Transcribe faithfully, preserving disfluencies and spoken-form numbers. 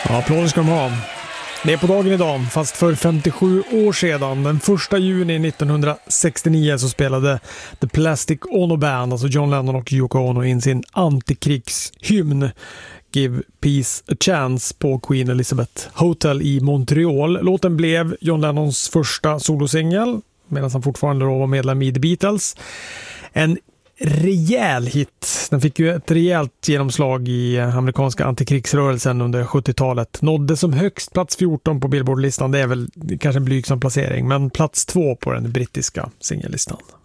Ja, applåder ska de ha. Det är på dagen idag, fast för femtiosju år sedan, den första juni nittonhundrasextionio, så spelade The Plastic Ono Band, alltså John Lennon och Yoko Ono, in sin antikrigshymn Give Peace a Chance på Queen Elizabeth Hotel i Montreal. Låten blev John Lennons första solosingel, medan han fortfarande då var medlem i The Beatles. En rejäl hit. Den fick ju ett rejält genomslag i amerikanska antikrigsrörelsen under sjuttiotalet. Nådde som högst plats fjorton på Billboard-listan. Det är väl kanske en blygsam placering, men plats två på den brittiska singellistan.